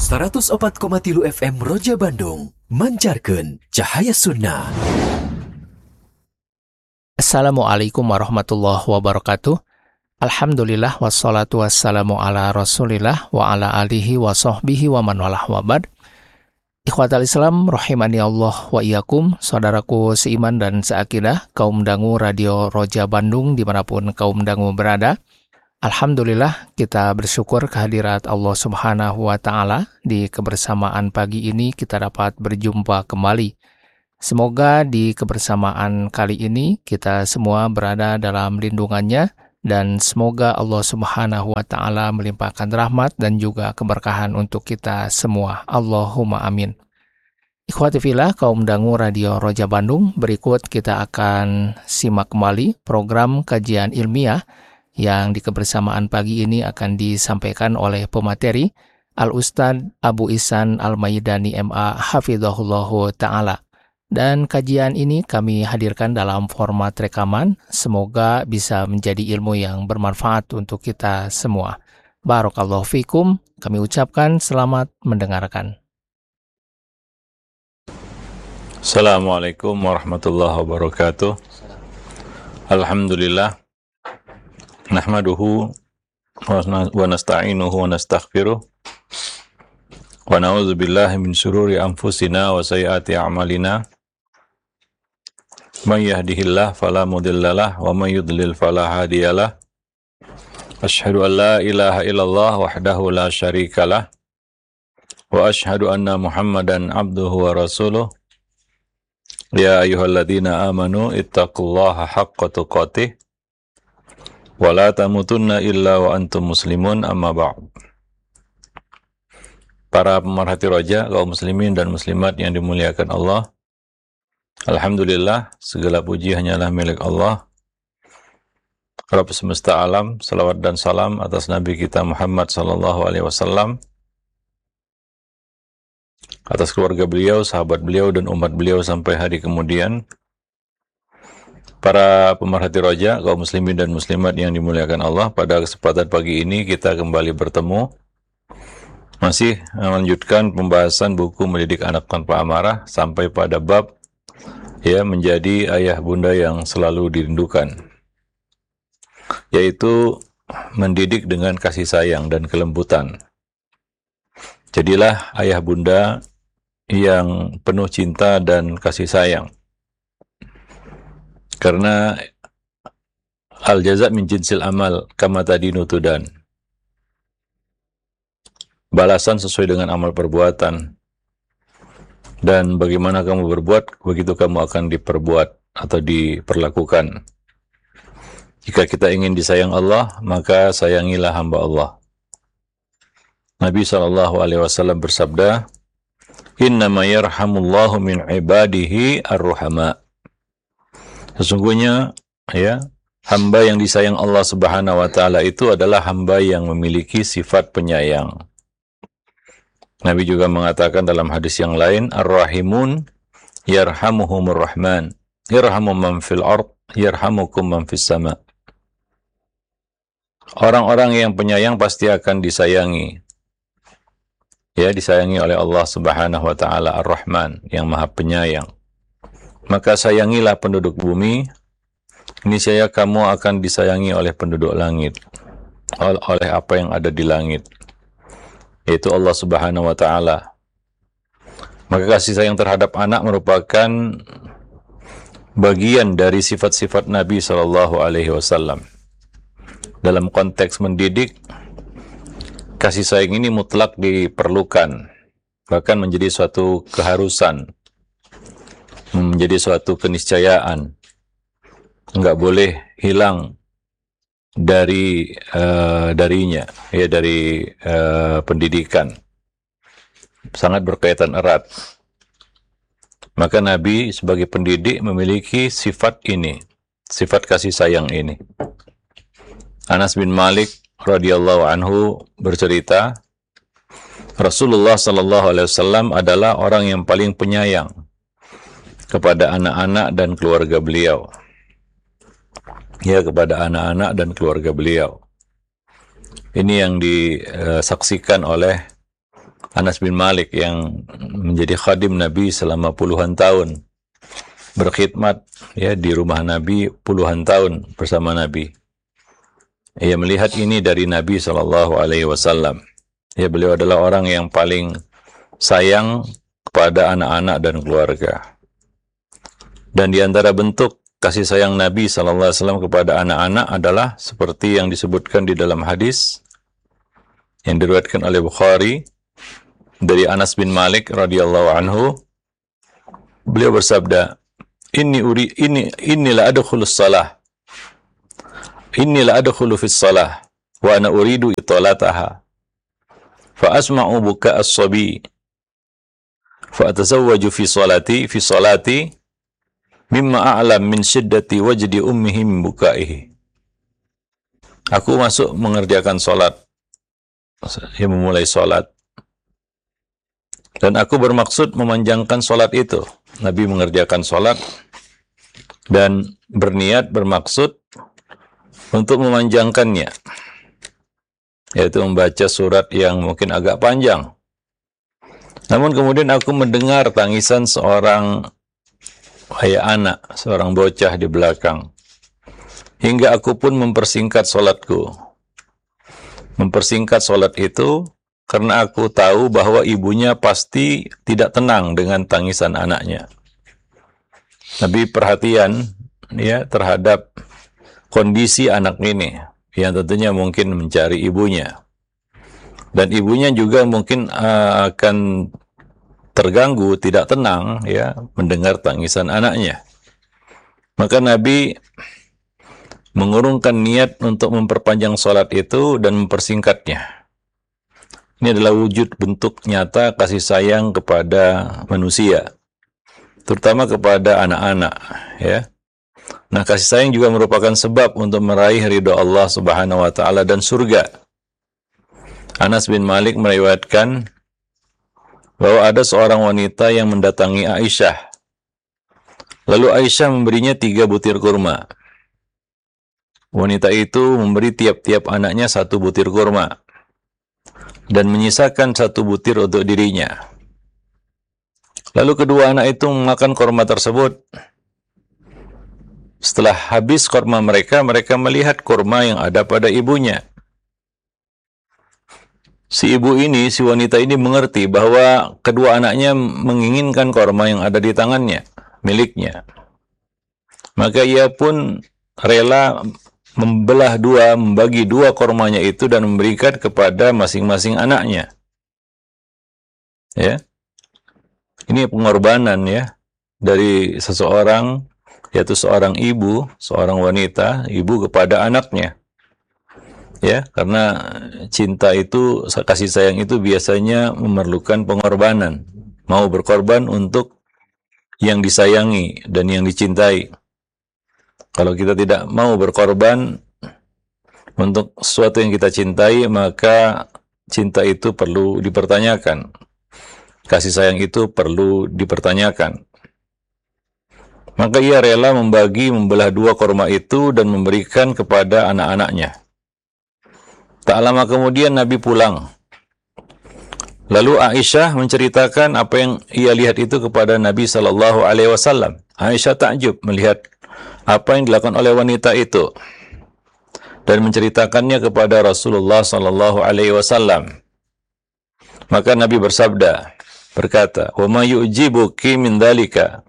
104,3 FM Roja Bandung mancarkeun cahaya sunnah. Assalamualaikum warahmatullahi wabarakatuh. Alhamdulillah wassalatu wassalamu ala Rasulillah wa ala alihi wa sahbihi wa man walah wa ba'd. Ikhwatal Islam rahimani Allah wa iyyakum, saudaraku seiman dan seakidah, kaum dangu Radio Roja Bandung dimanapun kaum dangu berada. Alhamdulillah kita bersyukur kehadirat Allah Subhanahu wa Ta'ala. Di kebersamaan pagi ini kita dapat berjumpa kembali. Semoga di kebersamaan kali ini kita semua berada dalam lindungannya, dan semoga Allah Subhanahu wa Ta'ala melimpahkan rahmat dan juga keberkahan untuk kita semua. Allahumma amin. Ikhwati fillah, kaum dangu Radio Roja Bandung, berikut kita akan simak kembali program kajian ilmiah yang di kebersamaan pagi ini akan disampaikan oleh pemateri Al-Ustadz Abu Ihsan Al-Maidani MA Hafidhahullahu Ta'ala. Dan kajian ini kami hadirkan dalam format rekaman. Semoga bisa menjadi ilmu yang bermanfaat untuk kita semua. Barakallahu fikum. Kami ucapkan selamat mendengarkan. Assalamualaikum warahmatullahi wabarakatuh. Alhamdulillah. Nahmaduhu wa nasta'inuhu wa nastaghfiruh. Wa na'udzu billahi min syururi anfusina wa sayyiati a'malina. May yahdihillahu fala mudhillalah wa may yudlil fala hadiyalah. Asyhadu an la ilaha illallah wahdahu la syarikalah wa asyhadu anna Muhammadan abduhu wa rasuluh. Ya ayyuhalladzina amanu ittaqullaha haqqa tuqatih wa la tamutunna illa wa antum muslimun, amma ba'd. Para pemerhati roja, kaum muslimin dan muslimat yang dimuliakan Allah, alhamdulillah, segala puji hanyalah milik Allah, Rabb semesta alam. Salawat dan salam atas Nabi kita Muhammad sallallahu alaihi wasallam, atas keluarga beliau, sahabat beliau, dan umat beliau sampai hari kemudian. Para pemerhati roja, kaum muslimin dan muslimat yang dimuliakan Allah, pada kesempatan pagi ini kita kembali bertemu, masih melanjutkan pembahasan buku Mendidik Anak Tanpa Amarah sampai pada bab menjadi ayah bunda yang selalu dirindukan, yaitu mendidik dengan kasih sayang dan kelembutan. Jadilah ayah bunda yang penuh cinta dan kasih sayang. Karena al-jaza' min jinsil amal kama tadinu tudan. Balasan sesuai dengan amal perbuatan. Dan bagaimana kamu berbuat, begitu kamu akan diperbuat atau diperlakukan. Jika kita ingin disayang Allah, maka sayangilah hamba Allah. Nabi SAW bersabda, "Innama yarhamullahu min ibadihi ar-ruhama." Sesungguhnya, hamba yang disayang Allah Subhanahu wa Ta'ala itu adalah hamba yang memiliki sifat penyayang. Nabi juga mengatakan dalam hadis yang lain, "Ar-rahimun yarhamuhumur rahman, yarhamu man fil ard, yarhamukum man fis sama." Orang-orang yang penyayang pasti akan disayangi. Disayangi oleh Allah Subhanahu wa Ta'ala Ar-Rahman, yang Maha Penyayang. Maka sayangilah penduduk bumi, niscaya kamu akan disayangi oleh penduduk langit, oleh apa yang ada di langit, yaitu Allah Subhanahu wa Ta'ala. Maka kasih sayang terhadap anak merupakan bagian dari sifat-sifat Nabi Sallallahu Alaihi Wasallam. Dalam konteks mendidik, kasih sayang ini mutlak diperlukan, bahkan menjadi suatu keharusan, menjadi suatu keniscayaan, nggak boleh hilang darinya, dari pendidikan. Sangat berkaitan erat. Maka Nabi sebagai pendidik memiliki sifat ini, sifat kasih sayang ini. Anas bin Malik radhiyallahu anhu bercerita, Rasulullah sallallahu alaihi wasallam adalah orang yang paling penyayang kepada anak-anak dan keluarga beliau. Kepada anak-anak dan keluarga beliau. Ini yang disaksikan oleh Anas bin Malik yang menjadi khadim Nabi selama puluhan tahun, berkhidmat ya di rumah Nabi puluhan tahun bersama Nabi. Ia melihat ini dari Nabi Shallallahu Alaihi Wasallam. Ya, beliau adalah orang yang paling sayang kepada anak-anak dan keluarga. Dan di antara bentuk kasih sayang Nabi Shallallahu Alaihi Wasallam kepada anak-anak adalah seperti yang disebutkan di dalam hadis yang diriwayatkan oleh Bukhari dari Anas bin Malik radhiyallahu anhu. Beliau bersabda, Inni la adkhulu fis salah wa ana uridu italataha fa asma'u buka as-sabi fa atazawwaju fi salati mimma a'lam min shiddati wajdi ummihi min bukaihi. Aku masuk mengerjakan salat, memulai salat, dan aku bermaksud memanjangkan salat itu. Nabi mengerjakan salat dan bermaksud untuk memanjangkannya, yaitu membaca surat yang mungkin agak panjang. Namun kemudian aku mendengar tangisan seorang anak, seorang bocah di belakang, hingga aku pun mempersingkat salatku. Mempersingkat salat itu karena aku tahu bahwa ibunya pasti tidak tenang dengan tangisan anaknya. Nabi perhatian ya terhadap kondisi anak ini yang tentunya mungkin mencari ibunya. Dan ibunya juga mungkin akan terganggu, tidak tenang ya mendengar tangisan anaknya. Maka Nabi mengurungkan niat untuk memperpanjang salat itu dan mempersingkatnya. Ini adalah wujud bentuk nyata kasih sayang kepada manusia, terutama kepada anak-anak ya. Nah, kasih sayang juga merupakan sebab untuk meraih ridha Allah Subhanahu wa taala dan surga. Anas bin Malik meriwayatkan bahwa ada seorang wanita yang mendatangi Aisyah. Lalu Aisyah memberinya 3 butir kurma. Wanita itu memberi tiap-tiap anaknya 1 butir kurma dan menyisakan 1 butir untuk dirinya. Lalu kedua anak itu memakan kurma tersebut. Setelah habis kurma mereka melihat kurma yang ada pada ibunya. Si wanita ini mengerti bahwa kedua anaknya menginginkan kurma yang ada di tangannya, miliknya. Maka ia pun rela membagi dua kurmanya itu dan memberikan kepada masing-masing anaknya. Ya. Ini pengorbanan ya dari seseorang, yaitu seorang ibu, seorang wanita, ibu kepada anaknya. Ya, karena cinta itu, kasih sayang itu biasanya memerlukan pengorbanan. Mau berkorban untuk yang disayangi dan yang dicintai. Kalau kita tidak mau berkorban untuk sesuatu yang kita cintai, maka cinta itu perlu dipertanyakan. Kasih sayang itu perlu dipertanyakan. Maka ia rela membelah 2 kurma itu dan memberikan kepada anak-anaknya. Tak lama kemudian Nabi pulang. Lalu Aisyah menceritakan apa yang ia lihat itu kepada Nabi Sallallahu Alaihi Wasallam. Aisyah takjub melihat apa yang dilakukan oleh wanita itu dan menceritakannya kepada Rasulullah Sallallahu Alaihi Wasallam. Maka Nabi berkata, "Wa ma yu'jibuki min dzalika?"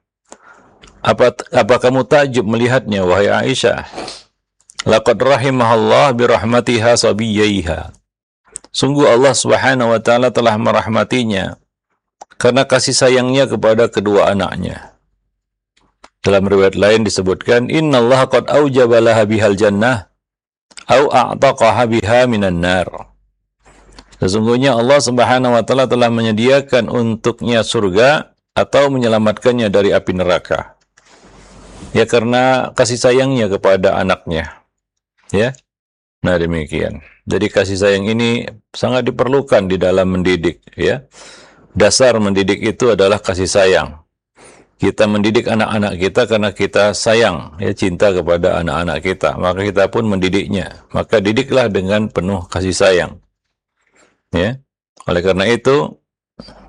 Apa kamu takjub melihatnya, wahai Aisyah? Laqad rahimahallah birahmatiha sabiyyaiha. Sungguh Allah Subhanahu wa taala telah merahmatinya karena kasih sayangnya kepada kedua anaknya. Dalam riwayat lain disebutkan, innallaha qad aujaba laha bihal jannah au a'taqaha biha minan nar. Sesungguhnya Allah Subhanahu wa taala telah menyediakan untuknya surga atau menyelamatkannya dari api neraka. Ya, karena kasih sayangnya kepada anaknya. Ya. Nah, demikian. Jadi kasih sayang ini sangat diperlukan di dalam mendidik, ya. Dasar mendidik itu adalah kasih sayang. Kita mendidik anak-anak kita karena kita sayang, ya, cinta kepada anak-anak kita. Maka kita pun mendidiknya. Maka didiklah dengan penuh kasih sayang. Ya. Oleh karena itu,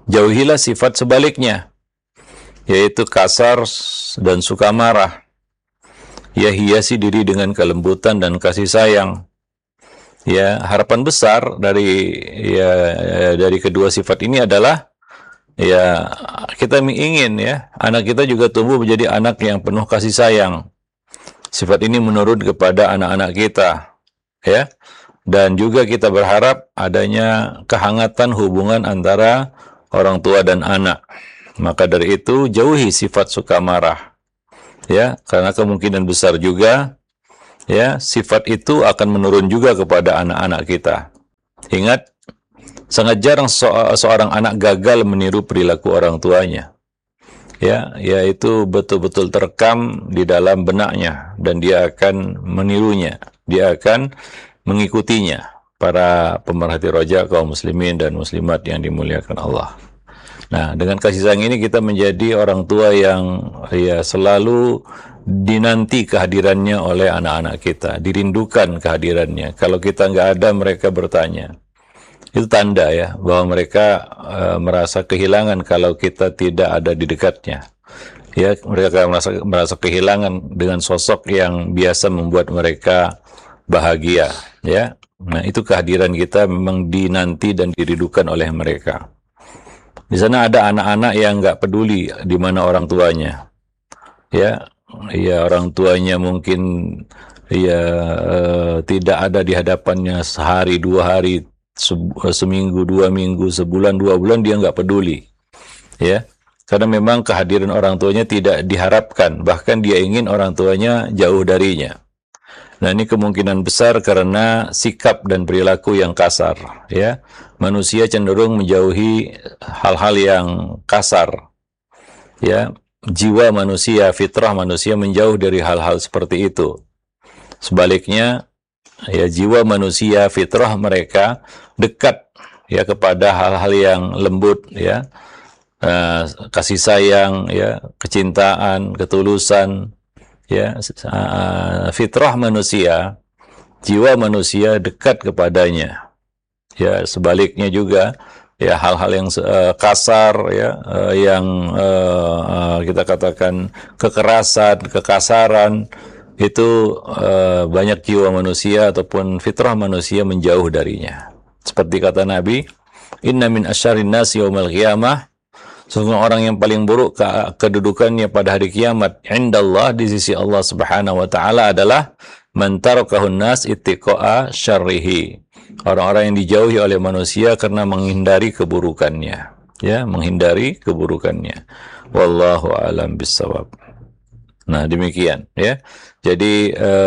Jauhilah sifat sebaliknya, yaitu kasar dan suka marah. Ya, hiasi diri dengan kelembutan dan kasih sayang. Ya, harapan besar dari kedua sifat ini adalah ya kita ingin ya anak kita juga tumbuh menjadi anak yang penuh kasih sayang. Sifat ini menurun kepada anak-anak kita, ya. Dan juga kita berharap adanya kehangatan hubungan antara orang tua dan anak. Maka dari itu jauhi sifat suka marah. Ya, karena kemungkinan besar juga ya sifat itu akan menurun juga kepada anak-anak kita. Ingat, sangat jarang seorang anak gagal meniru perilaku orang tuanya. Ya, yaitu betul-betul terekam di dalam benaknya dan dia akan menirunya. Dia akan mengikutinya. Para pemerhati roja kaum muslimin dan muslimat yang dimuliakan Allah. Nah, dengan kasih sayang ini kita menjadi orang tua yang ya selalu dinanti kehadirannya oleh anak-anak kita, dirindukan kehadirannya. Kalau kita nggak ada, mereka bertanya. Itu tanda ya bahwa mereka merasa kehilangan kalau kita tidak ada di dekatnya. Ya, mereka merasa kehilangan dengan sosok yang biasa membuat mereka bahagia. Ya, nah itu kehadiran kita memang dinanti dan dirindukan oleh mereka. Di sana ada anak-anak yang nggak peduli di mana orang tuanya. Ya, orang tuanya mungkin tidak ada di hadapannya sehari, 2 hari, seminggu, 2 minggu, sebulan, 2 bulan, dia nggak peduli. Ya, karena memang kehadiran orang tuanya tidak diharapkan, bahkan dia ingin orang tuanya jauh darinya. Nah, ini kemungkinan besar karena sikap dan perilaku yang kasar. Ya, manusia cenderung menjauhi hal-hal yang kasar. Ya, jiwa manusia, fitrah manusia menjauh dari hal-hal seperti itu. Sebaliknya, ya jiwa manusia, fitrah mereka dekat ya kepada hal-hal yang lembut, ya, kasih sayang, ya, kecintaan, ketulusan, ya, fitrah manusia, jiwa manusia dekat kepadanya. Ya, sebaliknya juga ya hal-hal yang kasar ya yang kita katakan kekerasan, kekasaran itu banyak jiwa manusia ataupun fitrah manusia menjauh darinya. Seperti kata Nabi, inna min asyarrin nasi yaumal qiyamah, sungguh orang yang paling buruk kedudukannya pada hari kiamat indallah, di sisi Allah Subhanahu wa taala, adalah man tarakahun nas ittiqa'a syarrihi, orang-orang yang dijauhi oleh manusia karena menghindari keburukannya, ya, menghindari keburukannya. Wallahu a'lam bissawab. Nah, demikian ya. Jadi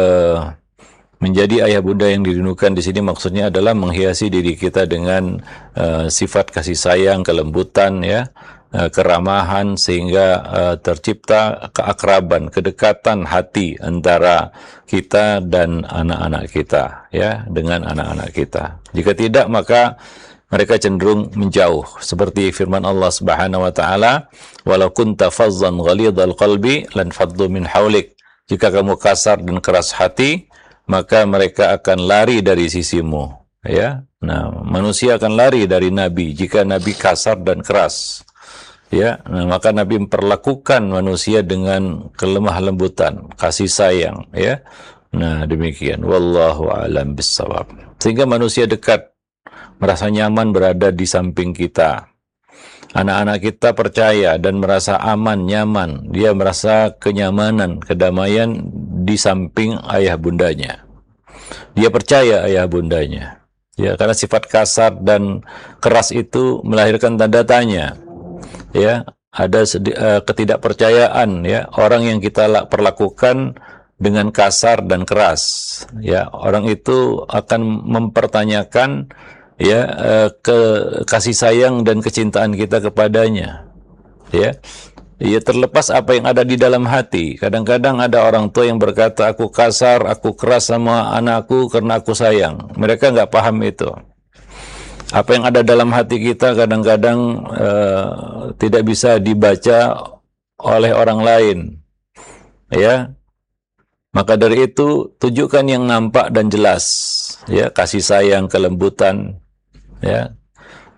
menjadi ayah bunda yang dirindukan di sini maksudnya adalah menghiasi diri kita dengan sifat kasih sayang, kelembutan, ya, keramahan, sehingga tercipta keakraban, kedekatan hati antara kita dan anak-anak kita, ya, dengan anak-anak kita. Jika tidak, maka mereka cenderung menjauh, seperti firman Allah Subhanahu wa taala, "Walau kunta fazzan ghalidhal qalbi lan faddu min haulik." Jika kamu kasar dan keras hati, maka mereka akan lari dari sisimu, ya. Nah, manusia akan lari dari nabi jika nabi kasar dan keras. Ya, nah, maka Nabi memperlakukan manusia dengan kelemah lembutan, kasih sayang, ya. Nah, demikian. Wallahu a'lam bissawab. Sehingga manusia dekat, merasa nyaman berada di samping kita. Anak-anak kita percaya dan merasa aman, nyaman. Dia merasa kenyamanan, kedamaian di samping ayah bundanya. Dia percaya ayah bundanya. Ya, karena sifat kasar dan keras itu melahirkan tanda tanya. Ya, ada ketidakpercayaan, ya, orang yang kita perlakukan dengan kasar dan keras, ya, orang itu akan mempertanyakan, ya, kasih sayang dan kecintaan kita kepadanya, ya. Ya, terlepas apa yang ada di dalam hati. Kadang-kadang ada orang tua yang berkata, aku kasar, aku keras sama anakku karena aku sayang. Mereka nggak paham itu. Apa yang ada dalam hati kita kadang-kadang tidak bisa dibaca oleh orang lain, ya. Maka dari itu tunjukkan yang nampak dan jelas, ya, kasih sayang, kelembutan, ya,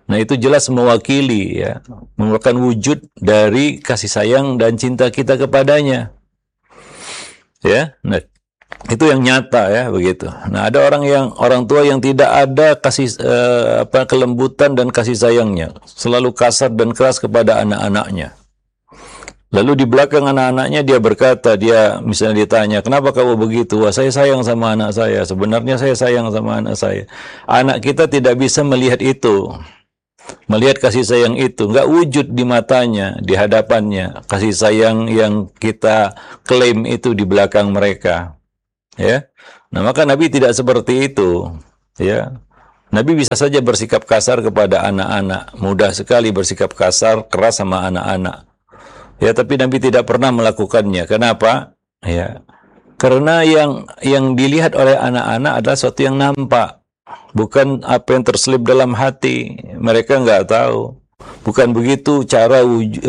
Nah, itu jelas mewakili ya, merupakan wujud dari kasih sayang dan cinta kita kepadanya. Ya. Nah, itu yang nyata ya begitu. Nah, ada orang tua yang tidak ada kasih kelembutan dan kasih sayangnya, selalu kasar dan keras kepada anak-anaknya. Lalu di belakang anak-anaknya dia berkata, dia misalnya ditanya, kenapa kamu begitu? Wah, saya sayang sama anak saya. Sebenarnya saya sayang sama anak saya. Anak kita tidak bisa melihat itu. Melihat kasih sayang itu. Nggak wujud di matanya, di hadapannya. Kasih sayang yang kita klaim itu di belakang mereka. Ya. Nah, maka Nabi tidak seperti itu. Ya. Nabi bisa saja bersikap kasar kepada anak-anak. Mudah sekali bersikap kasar, keras sama anak-anak. Ya, tapi Nabi tidak pernah melakukannya. Kenapa? Ya, karena yang dilihat oleh anak-anak adalah sesuatu yang nampak, bukan apa yang terselip dalam hati. Mereka nggak tahu. Bukan begitu cara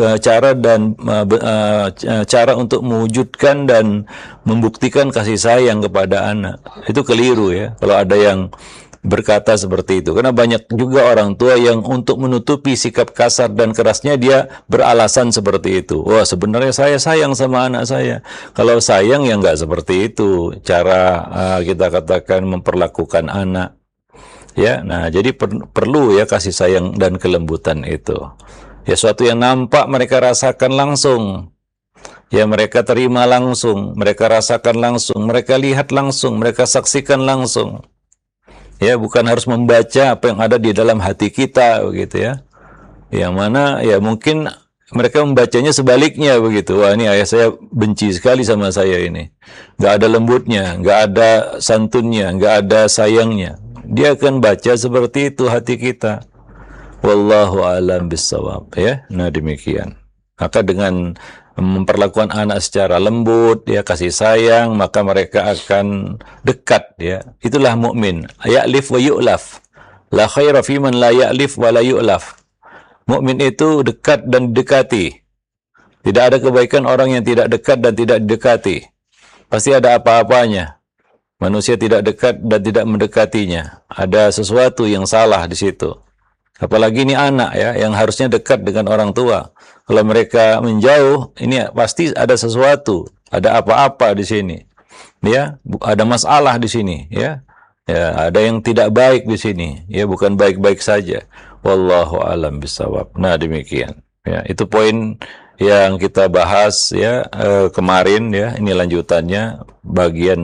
untuk mewujudkan dan membuktikan kasih sayang kepada anak. Itu keliru ya. Kalau ada yang berkata seperti itu, karena banyak juga orang tua yang untuk menutupi sikap kasar dan kerasnya dia beralasan seperti itu. Wah, sebenarnya saya sayang sama anak saya. Kalau sayang ya nggak seperti itu cara kita katakan memperlakukan anak. Ya, nah jadi perlu ya kasih sayang dan kelembutan itu. Ya, suatu yang nampak mereka rasakan langsung. Ya, mereka terima langsung, mereka rasakan langsung, mereka lihat langsung, mereka saksikan langsung. Ya, bukan harus membaca apa yang ada di dalam hati kita begitu ya. Yang mana ya mungkin mereka membacanya sebaliknya begitu. Wah, ini ayah saya benci sekali sama saya ini. Nggak ada lembutnya, nggak ada santunnya, nggak ada sayangnya. Dia akan baca seperti itu hati kita. Wallahu a'lam bissawab ya. Nah, demikian. Maka dengan memperlakukan anak secara lembut, ya kasih sayang, maka mereka akan dekat ya. Itulah mukmin. Ya'lif wa yu'laf. La khaira fi man la ya'lif wa la yu'laf. Mukmin itu dekat dan didekati. Tidak ada kebaikan orang yang tidak dekat dan tidak didekati. Pasti ada apa-apanya. Manusia tidak dekat dan tidak mendekatinya. Ada sesuatu yang salah di situ. Apalagi ini anak ya, yang harusnya dekat dengan orang tua. Kalau mereka menjauh, ini pasti ada sesuatu, ada apa-apa di sini. Ya, ada masalah di sini, ya. Ya, ada yang tidak baik di sini, ya, bukan baik-baik saja. Wallahu a'lam bishawab. Nah, demikian. Ya, itu poin yang kita bahas ya kemarin ya. Ini lanjutannya bagian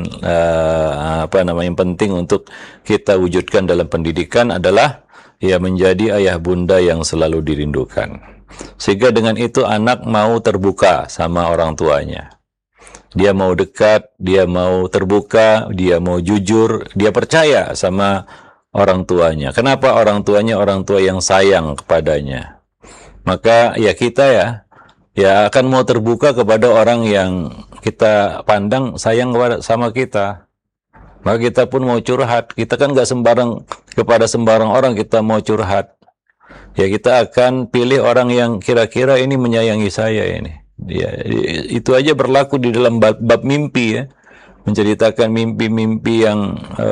yang penting untuk kita wujudkan dalam pendidikan adalah ya menjadi ayah bunda yang selalu dirindukan. Sehingga dengan itu anak mau terbuka sama orang tuanya. Dia mau dekat, dia mau terbuka, dia mau jujur, dia percaya sama orang tuanya. Kenapa orang tuanya orang tua yang sayang kepadanya? Maka ya kita ya akan mau terbuka kepada orang yang kita pandang sayang sama kita. Maka kita pun mau curhat. Kita kan nggak kepada sembarang orang kita mau curhat. Ya, kita akan pilih orang yang kira-kira ini menyayangi saya ini. Ya, itu aja berlaku di dalam bab mimpi ya. Menceritakan mimpi-mimpi yang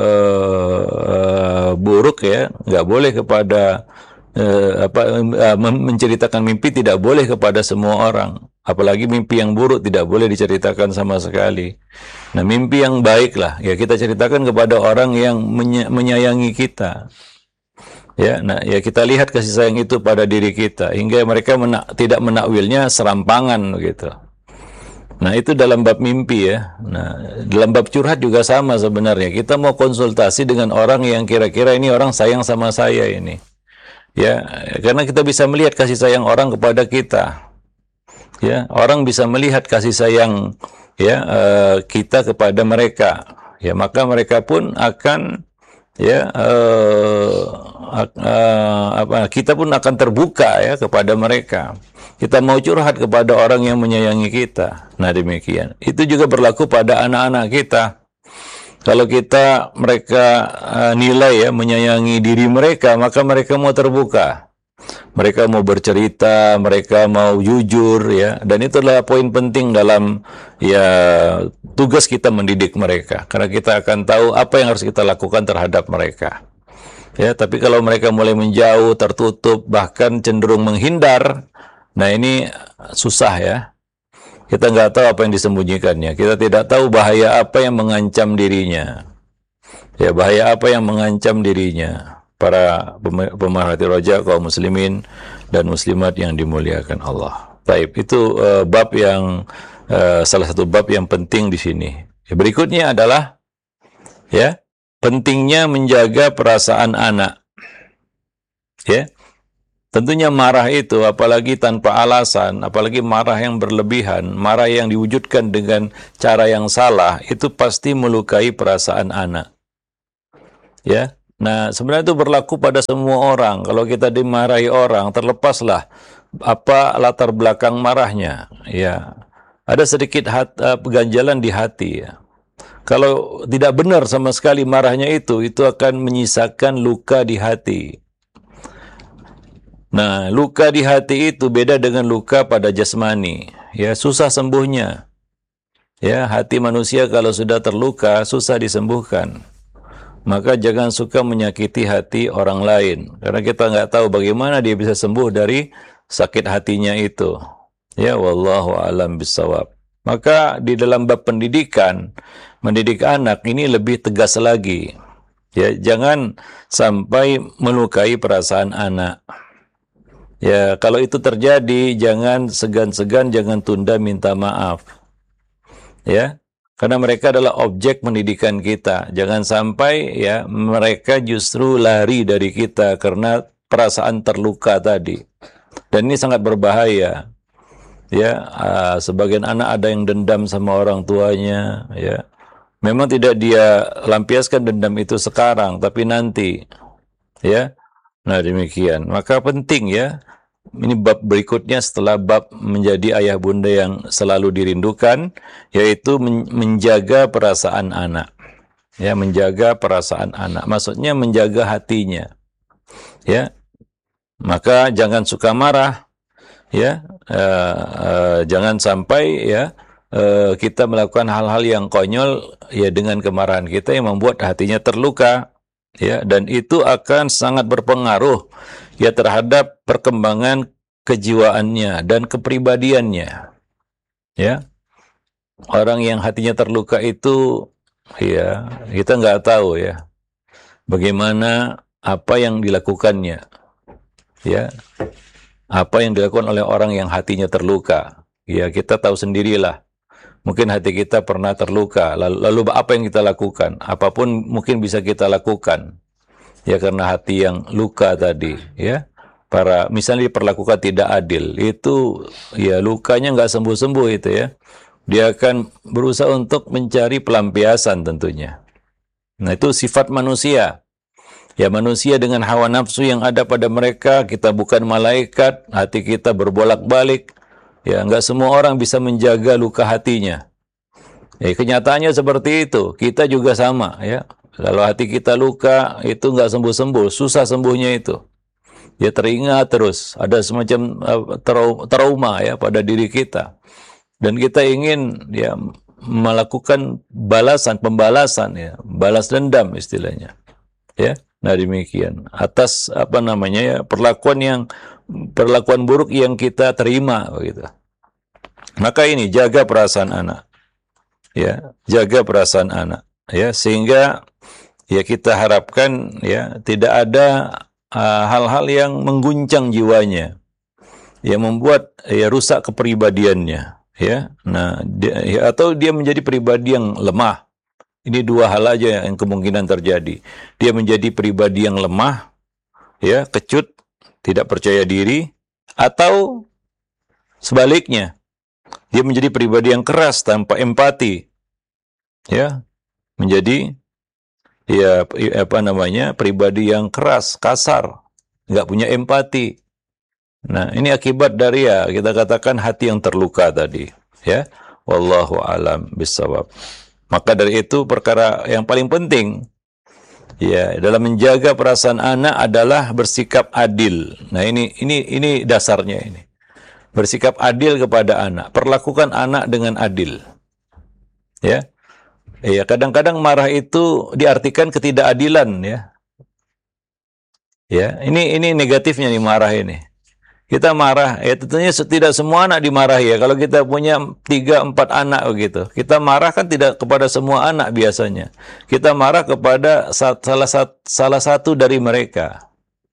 buruk ya, nggak boleh kepada menceritakan mimpi tidak boleh kepada semua orang. Apalagi mimpi yang buruk tidak boleh diceritakan sama sekali. Nah, mimpi yang baik lah ya kita ceritakan kepada orang yang menyayangi kita. Ya, nah ya kita lihat kasih sayang itu pada diri kita hingga mereka tidak menakwilnya serampangan begitu. Nah, itu dalam bab mimpi ya. Nah, dalam bab curhat juga sama sebenarnya. Kita mau konsultasi dengan orang yang kira-kira ini orang sayang sama saya ini. Ya, karena kita bisa melihat kasih sayang orang kepada kita. Ya, orang bisa melihat kasih sayang ya kita kepada mereka. Ya, maka mereka pun akan ya kita pun akan terbuka ya kepada mereka. Kita mau curhat kepada orang yang menyayangi kita. Nah, demikian. Itu juga berlaku pada anak-anak kita. Kalau mereka nilai ya menyayangi diri mereka, maka mereka mau terbuka. Mereka mau bercerita, mereka mau jujur ya. Dan itu adalah poin penting dalam ya tugas kita mendidik mereka. Karena kita akan tahu apa yang harus kita lakukan terhadap mereka. Ya, tapi kalau mereka mulai menjauh, tertutup, bahkan cenderung menghindar, nah ini susah ya. Kita nggak tahu apa yang disembunyikannya. Kita tidak tahu bahaya apa yang mengancam dirinya. Ya, bahaya apa yang mengancam dirinya. Para pemerhati roja, kaum muslimin dan muslimat yang dimuliakan Allah. Baik, itu bab yang salah satu bab yang penting di sini. Ya, berikutnya adalah ya pentingnya menjaga perasaan anak. Ya, tentunya marah itu, apalagi tanpa alasan, apalagi marah yang berlebihan, marah yang diwujudkan dengan cara yang salah, itu pasti melukai perasaan anak. Ya, nah sebenarnya itu berlaku pada semua orang. Kalau kita dimarahi orang, terlepaslah apa latar belakang marahnya. Ya, ada sedikit ganjalan di hati. Ya. Kalau tidak benar sama sekali marahnya itu akan menyisakan luka di hati. Nah, luka di hati itu beda dengan luka pada jasmani. Ya, susah sembuhnya. Ya, hati manusia kalau sudah terluka, susah disembuhkan. Maka jangan suka menyakiti hati orang lain. Karena kita nggak tahu bagaimana dia bisa sembuh dari sakit hatinya itu. Ya, wallahu a'lam bishawab. Maka di dalam bab pendidikan, mendidik anak ini lebih tegas lagi. Ya, jangan sampai melukai perasaan anak. Ya, kalau itu terjadi, jangan segan-segan, jangan tunda minta maaf. Ya, karena mereka adalah objek pendidikan kita. Jangan sampai ya mereka justru lari dari kita karena perasaan terluka tadi. Dan ini sangat berbahaya. Ya, sebagian anak ada yang dendam sama orang tuanya. Ya, memang tidak dia lampiaskan dendam itu sekarang, tapi nanti. Ya, nah demikian. Maka penting ya. Ini bab berikutnya setelah bab menjadi ayah bunda yang selalu dirindukan, yaitu menjaga perasaan anak. Ya, menjaga perasaan anak. Maksudnya menjaga hatinya. Ya, maka jangan suka marah. Ya, jangan sampai ya kita melakukan hal-hal yang konyol ya dengan kemarahan kita yang membuat hatinya terluka. Ya, dan itu akan sangat berpengaruh ya terhadap perkembangan kejiwaannya dan kepribadiannya. Ya, orang yang hatinya terluka itu ya kita nggak tahu ya bagaimana apa yang dilakukannya. Ya, apa yang dilakukan oleh orang yang hatinya terluka. Ya, kita tahu sendirilah. Mungkin hati kita pernah terluka, lalu apa yang kita lakukan? Apapun mungkin bisa kita lakukan. Ya, karena hati yang luka tadi, ya. Misalnya diperlakukan tidak adil, itu ya lukanya nggak sembuh-sembuh itu ya. Dia akan berusaha untuk mencari pelampiasan tentunya. Nah, itu sifat manusia. Ya, manusia dengan hawa nafsu yang ada pada mereka, kita bukan malaikat, hati kita berbolak-balik. Ya, nggak semua orang bisa menjaga luka hatinya. Ya, kenyataannya seperti itu. Kita juga sama, ya. Kalau hati kita luka, itu nggak sembuh-sembuh, susah sembuhnya itu. Ya, teringat terus, ada semacam trauma ya pada diri kita. Dan kita ingin ya melakukan pembalasan ya, balas dendam istilahnya. Ya. Nah, demikian. Atas perlakuan buruk yang kita terima begitu. Maka ini jaga perasaan anak. Ya, jaga perasaan anak ya sehingga ya kita harapkan ya tidak ada hal-hal yang mengguncang jiwanya yang membuat ya rusak kepribadiannya ya. Nah, atau dia menjadi pribadi yang lemah. Ini dua hal aja yang kemungkinan terjadi. Dia menjadi pribadi yang lemah ya, kecut, tidak percaya diri, atau sebaliknya dia menjadi pribadi yang keras tanpa empati. Ya, menjadi pribadi yang keras, kasar, nggak punya empati. Nah, ini akibat dari ya kita katakan hati yang terluka tadi, ya. Wallahu a'lam bishawab. Maka dari itu perkara yang paling penting ya dalam menjaga perasaan anak adalah bersikap adil. Nah, ini dasarnya ini. Bersikap adil kepada anak, perlakukan anak dengan adil. Ya. Ya, kadang-kadang marah itu diartikan ketidakadilan ya. Ya, ini negatifnya nih marah ini. Kita marah, ya tentunya tidak semua anak dimarahi ya. Kalau kita punya 3-4 anak begitu, kita marah kan tidak kepada semua anak biasanya. Kita marah kepada salah satu dari mereka.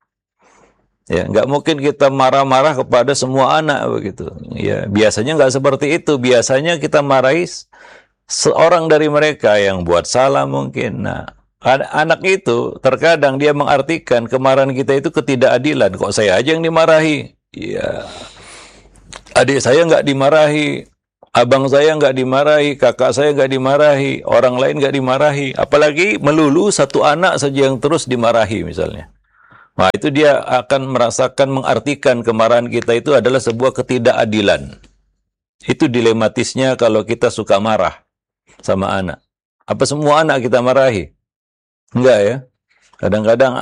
Ya, nggak mungkin kita marah-marah kepada semua anak begitu. Ya, biasanya nggak seperti itu. Biasanya kita marahi seorang dari mereka yang buat salah mungkin. Nah, anak itu terkadang dia mengartikan kemarahan kita itu ketidakadilan. Kok saya aja yang dimarahi? Ya, adik saya nggak dimarahi, abang saya nggak dimarahi, kakak saya nggak dimarahi, orang lain nggak dimarahi. Apalagi melulu satu anak saja yang terus dimarahi misalnya. Nah, itu dia akan merasakan, mengartikan kemarahan kita itu adalah sebuah ketidakadilan. Itu dilematisnya kalau kita suka marah sama anak. Apa semua anak kita marahi? Enggak ya. Kadang-kadang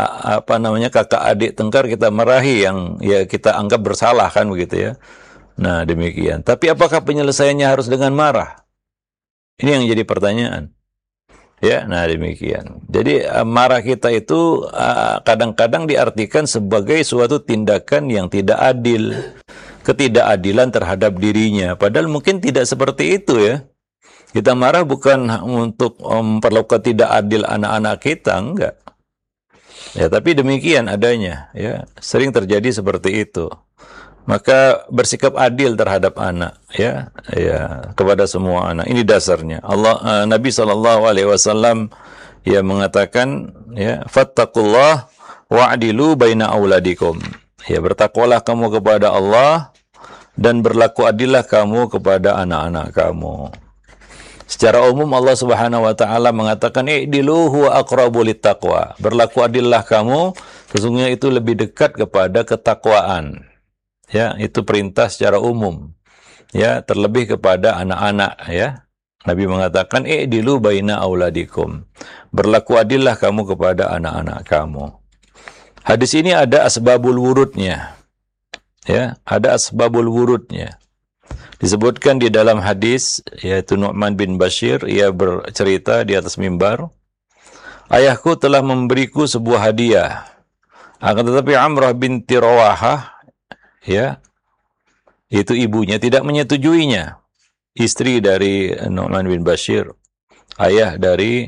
kakak adik tengkar kita marahi yang ya kita anggap bersalah kan begitu ya. Nah, demikian. Tapi apakah penyelesaiannya harus dengan marah? Ini yang jadi pertanyaan. Ya, nah demikian. Jadi marah kita itu kadang-kadang diartikan sebagai suatu tindakan yang tidak adil, ketidakadilan terhadap dirinya. Padahal mungkin tidak seperti itu ya. Kita marah bukan untuk memperlakukan tidak adil anak-anak kita, enggak. Ya, tapi demikian adanya, ya. Sering terjadi seperti itu. Maka bersikap adil terhadap anak, ya, ya, kepada semua anak. Ini dasarnya. Nabi SAW ya mengatakan, ya, fattaqullah wa'dilu baina auladikum. Ya, bertakwalah kamu kepada Allah dan berlaku adillah kamu kepada anak-anak kamu. Secara umum Allah Subhanahu wa taala mengatakan i'dilu huwa aqrabu littaqwa. Berlaku adillah kamu, sesungguhnya itu lebih dekat kepada ketakwaan. Ya, itu perintah secara umum. Ya, terlebih kepada anak-anak ya. Nabi mengatakan i'dilu baina auladikum. Berlaku adillah kamu kepada anak-anak kamu. Hadis ini ada asbabul wurudnya. Ya, ada asbabul wurudnya. Disebutkan di dalam hadis, yaitu Nu'man bin Bashir, ia bercerita di atas mimbar, ayahku telah memberiku sebuah hadiah. Akan tetapi Amrah binti Rawahah, ya, itu ibunya tidak menyetujuinya. Istri dari Nu'man bin Bashir, ayah dari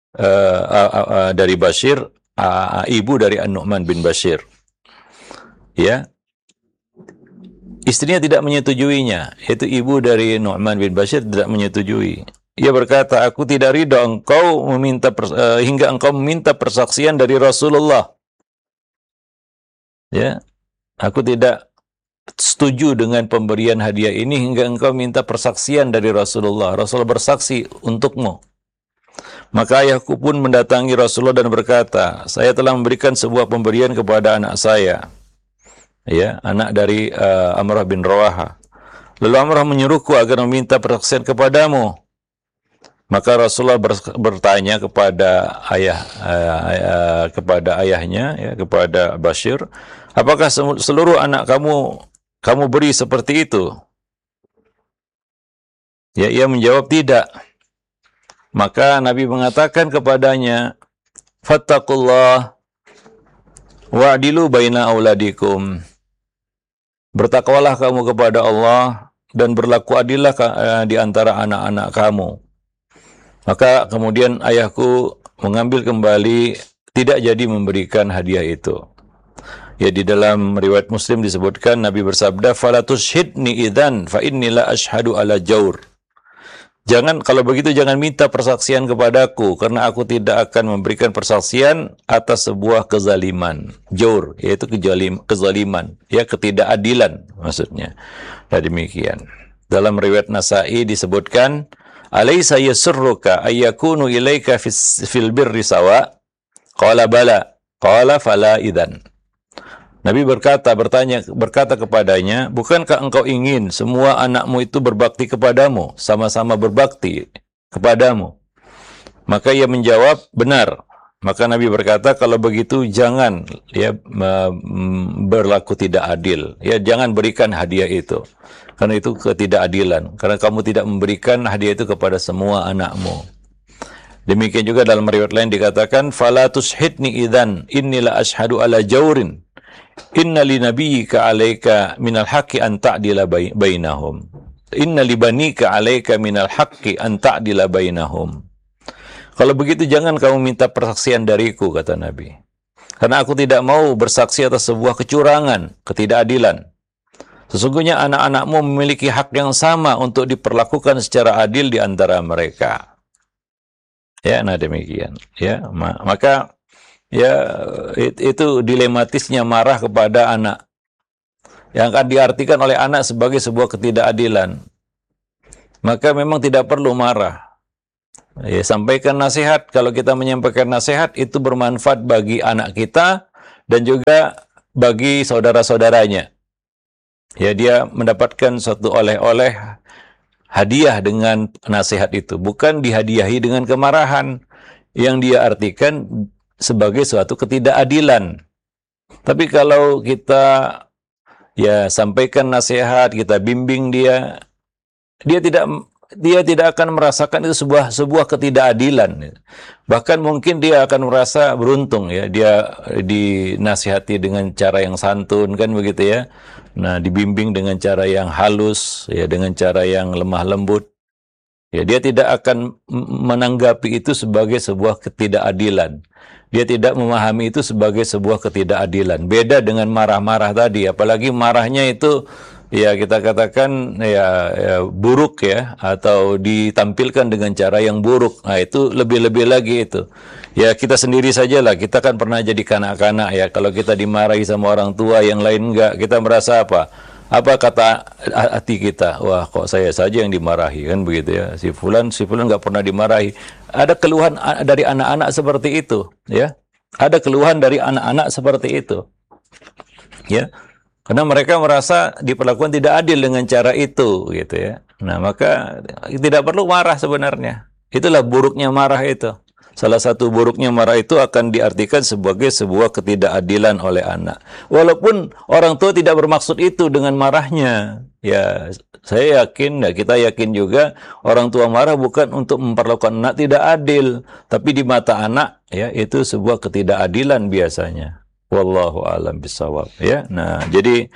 Bashir, ibu dari Nu'man bin Bashir. Ya. Istrinya tidak menyetujuinya, yaitu ibu dari Nu'man bin Bashir tidak menyetujui. Ia berkata, aku tidak ridho engkau hingga engkau meminta persaksian dari Rasulullah. Ya, aku tidak setuju dengan pemberian hadiah ini hingga engkau minta persaksian dari Rasulullah. Rasulullah bersaksi untukmu. Maka ayahku pun mendatangi Rasulullah dan berkata, saya telah memberikan sebuah pemberian kepada anak saya. Ya, anak dari Amrah bin Rawahah. Lalu Amrah menyuruhku agar meminta persaksian kepadamu. Maka Rasulullah bertanya kepada ayahnya, ya, kepada Bashir, apakah seluruh anak kamu beri seperti itu? Ya, ia menjawab tidak. Maka Nabi mengatakan kepadanya, fattaqullah wa'dilu baina auladikum. Bertakwalah kamu kepada Allah dan berlaku adillah di antara anak-anak kamu. Maka kemudian ayahku mengambil kembali, tidak jadi memberikan hadiah itu. Ya, di dalam riwayat Muslim disebutkan Nabi bersabda, "Fala tushhidni idzan fa inni la ashhadu ala jaur." Kalau begitu jangan minta persaksian kepadaku, karena aku tidak akan memberikan persaksian atas sebuah kezaliman. Jaur, yaitu kezaliman, ya, ketidakadilan maksudnya. Nah, demikian. Dalam riwayat Nasa'i disebutkan, "Alaysa yasurruka ayyakunu ilaika fil birri sawa?" Qala bala. Qala fala idzan. Nabi berkata kepadanya, bukankah engkau ingin semua anakmu itu berbakti kepadamu, sama-sama berbakti kepadamu? Maka ia menjawab, benar. Maka Nabi berkata, kalau begitu jangan ya berlaku tidak adil. Ya, jangan berikan hadiah itu. Karena itu ketidakadilan. Karena kamu tidak memberikan hadiah itu kepada semua anakmu. Demikian juga dalam riwayat lain dikatakan, fala tushhidni idzan inni la ashhadu ala jaurin. Inna li nabiyyika 'alaika minal haqqi an ta'dila bainahum. Inna li banika 'alaika minal haqqi an ta'dila bainahum. Kalau begitu jangan kamu minta persaksian dariku, kata Nabi. Karena aku tidak mau bersaksi atas sebuah kecurangan, ketidakadilan. Sesungguhnya anak-anakmu memiliki hak yang sama untuk diperlakukan secara adil di antara mereka. Ya, nah demikian. Ya, maka ya itu dilematisnya marah kepada anak, yang akan diartikan oleh anak sebagai sebuah ketidakadilan. Maka memang tidak perlu marah. Ya, sampaikan nasihat. Kalau kita menyampaikan nasihat itu bermanfaat bagi anak kita dan juga bagi saudara-saudaranya. Ya, dia mendapatkan suatu oleh-oleh hadiah dengan nasihat itu, bukan dihadiahi dengan kemarahan yang dia artikan sebagai suatu ketidakadilan. Tapi kalau kita ya sampaikan nasihat, kita bimbing dia tidak akan merasakan itu sebuah ketidakadilan. Bahkan mungkin dia akan merasa beruntung, ya, dia dinasihati dengan cara yang santun, kan begitu ya. Nah, dibimbing dengan cara yang halus, ya, dengan cara yang lemah lembut. Ya, dia tidak akan menanggapi itu sebagai sebuah ketidakadilan. Dia tidak memahami itu sebagai sebuah ketidakadilan. Beda dengan marah-marah tadi, apalagi marahnya itu ya kita katakan ya buruk, ya, atau ditampilkan dengan cara yang buruk. Nah, itu lebih-lebih lagi itu. Ya, kita sendiri sajalah, kita kan pernah jadi kanak-kanak, ya. Kalau kita dimarahi sama orang tua, yang lain enggak, kita merasa apa? Apa kata hati kita? Wah, kok saya saja yang dimarahi, kan begitu ya. Si fulan enggak pernah dimarahi. Ada keluhan dari anak-anak seperti itu, ya. Ada keluhan dari anak-anak seperti itu. Ya. Karena mereka merasa diperlakukan tidak adil dengan cara itu, gitu ya. Nah, maka tidak perlu marah sebenarnya. Itulah buruknya marah itu. Salah satu buruknya marah itu akan diartikan sebagai sebuah ketidakadilan oleh anak. Walaupun orang tua tidak bermaksud itu dengan marahnya. Ya, saya yakin, ya, kita yakin juga orang tua marah bukan untuk memperlakukan anak tidak adil, tapi di mata anak, ya, itu sebuah ketidakadilan biasanya. Wallahu a'lam bishawab, ya. Nah, jadi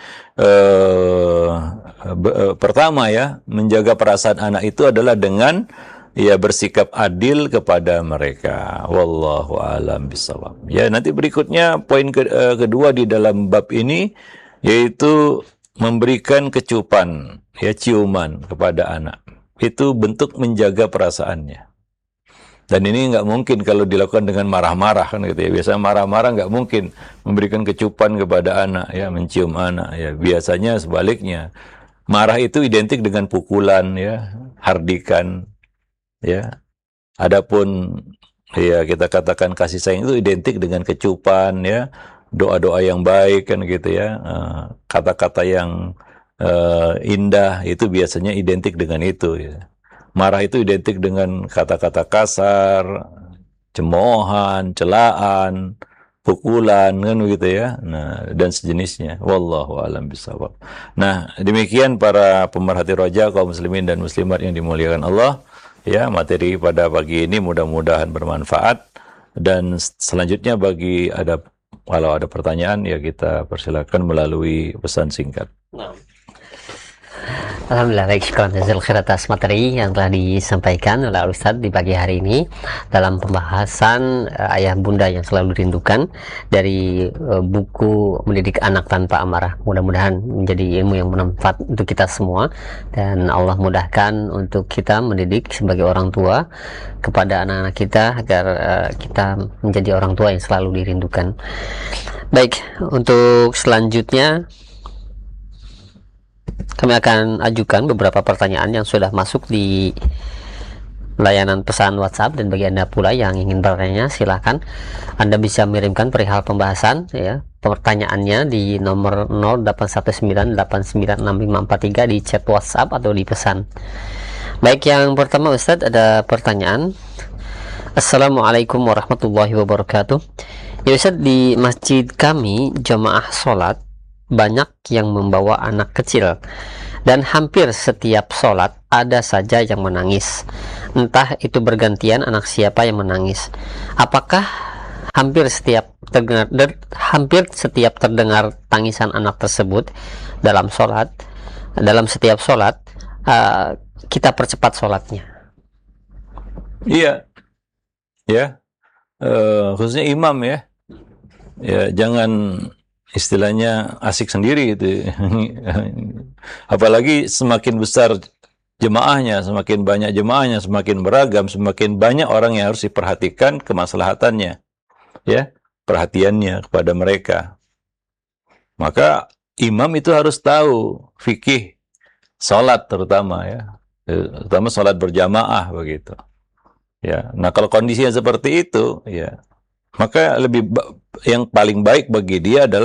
pertama, ya, menjaga perasaan anak itu adalah dengan ya bersikap adil kepada mereka. Wallahu a'lam bishawab. Ya, nanti berikutnya poin kedua di dalam bab ini yaitu memberikan kecupan, ya, ciuman kepada anak. Itu bentuk menjaga perasaannya. Dan ini nggak mungkin kalau dilakukan dengan marah-marah, kan gitu ya. Biasanya marah-marah nggak mungkin memberikan kecupan kepada anak, ya, mencium anak, ya. Biasanya sebaliknya. Marah itu identik dengan pukulan, ya, hardikan, ya. Adapun ya kita katakan kasih sayang itu identik dengan kecupan, ya, doa-doa yang baik, kan gitu ya. Kata-kata yang indah itu biasanya identik dengan itu, ya. Marah itu identik dengan kata-kata kasar, cemoohan, celaan, pukulan, kan begitu ya. Nah, dan sejenisnya. Wallahu a'lam bishawab. Nah, demikian para pemerhati roja kaum muslimin dan muslimat yang dimuliakan Allah. Ya, materi pada pagi ini mudah-mudahan bermanfaat. Dan selanjutnya kalau ada pertanyaan, ya kita persilakan melalui pesan singkat. Alhamdulillah, baik, syukur jazil khair atas materi yang telah disampaikan oleh Ustaz di pagi hari ini dalam pembahasan ayah bunda yang selalu dirindukan dari buku Mendidik Anak Tanpa Amarah. Mudah-mudahan menjadi ilmu yang bermanfaat untuk kita semua, dan Allah mudahkan untuk kita mendidik sebagai orang tua kepada anak-anak kita agar kita menjadi orang tua yang selalu dirindukan. Baik, untuk selanjutnya kami akan ajukan beberapa pertanyaan yang sudah masuk di layanan pesan WhatsApp, dan bagi Anda pula yang ingin bertanya, silakan Anda bisa mengirimkan perihal pembahasan, ya, pertanyaannya di nomor 0819896543 di chat WhatsApp atau di pesan. Baik, yang pertama Ustadz, ada pertanyaan. Assalamualaikum warahmatullahi wabarakatuh. Ya Ustadz, di masjid kami jamaah sholat banyak yang membawa anak kecil, dan hampir setiap sholat ada saja yang menangis. Entah itu bergantian anak siapa yang menangis. Apakah hampir setiap terdengar tangisan anak tersebut dalam setiap sholat, kita percepat sholatnya? Iya, ya, khususnya imam ya, jangan istilahnya asik sendiri gitu. Apalagi semakin besar jemaahnya, semakin banyak jemaahnya, semakin beragam, semakin banyak orang yang harus diperhatikan kemaslahatannya, ya, perhatiannya kepada mereka. Maka imam itu harus tahu fikih sholat terutama ya, terutama sholat berjamaah begitu. Ya, nah kalau kondisinya seperti itu, ya, maka yang paling baik bagi dia adalah